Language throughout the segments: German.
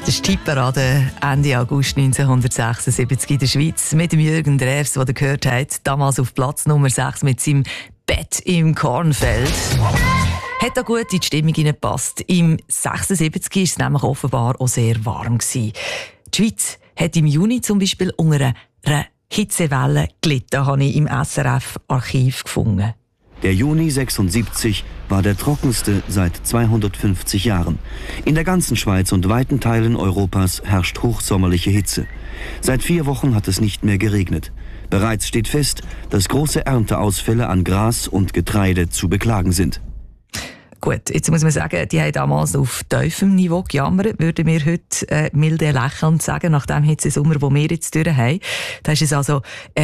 Das ist die Hitparade Ende August 1976 in der Schweiz mit dem Jürgen Drews, den ihr gehört habt, damals auf Platz Nummer 6 mit seinem Bett im Kornfeld. Hat da gut in die Stimmung hineingepasst. Im 76 war es nämlich offenbar auch sehr warm gewesen. Die Schweiz hat im Juni zum Beispiel unter einer Hitzewelle gelitten, habe ich im SRF-Archiv gefunden. Der Juni 76 war der trockenste seit 250 Jahren. In der ganzen Schweiz und weiten Teilen Europas herrscht hochsommerliche Hitze. Seit 4 Wochen hat es nicht mehr geregnet. Bereits steht fest, dass große Ernteausfälle an Gras und Getreide zu beklagen sind. Gut, jetzt muss man sagen, die haben damals auf tiefem Niveau gejammert, würden wir heute milde lächelnd sagen, nach dem Hitzesommer, den wir jetzt durch haben. Da ist es also,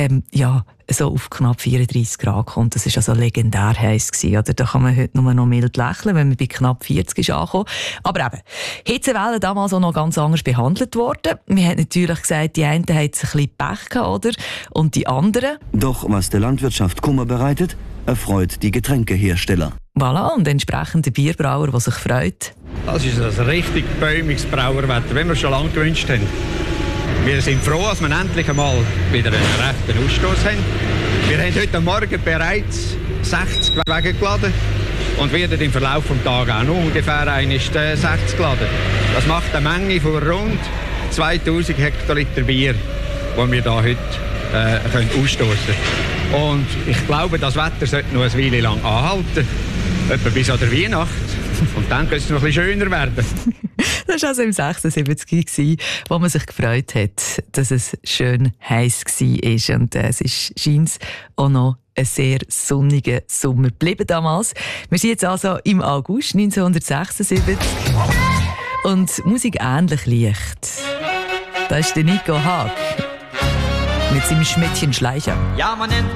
so auf knapp 34 Grad gekommen. Das war also legendär heiß gewesen, oder? Da kann man heute nur noch mild lächeln, wenn man bei knapp 40 ist angekommen. Aber eben, Hitzewellen damals auch noch ganz anders behandelt worden. Wir haben natürlich gesagt, die einen haben ein bisschen Pech gehabt, oder? Und die anderen? Doch was der Landwirtschaft Kummer bereitet, erfreut die Getränkehersteller. Voilà, und entsprechend der Bierbrauer, der sich freut. Das ist ein richtig bäumiges Brauerwetter, wie wir schon lange gewünscht haben. Wir sind froh, dass wir endlich einmal wieder einen rechten Ausstoß haben. Wir haben heute Morgen bereits 60 Wagen geladen und werden im Verlauf des Tages auch noch ungefähr 60 geladen. Das macht eine Menge von rund 2000 Hektoliter Bier, die wir hier heute ausstoßen können. Und ich glaube, das Wetter sollte noch eine Weile lang anhalten, etwa bis an der Weihnacht. Und dann könnte es noch ein bisschen schöner werden. Das war also im 76, wo man sich gefreut hat, dass es schön heiß war. Und es ist scheint auch noch ein sehr sonniger Sommer geblieben damals. Wir sind jetzt also im August 1976 und Musik ähnlich leicht. Da ist der Nico Haag mit seinem Schmidtchen Schleicher. Ja, man nennt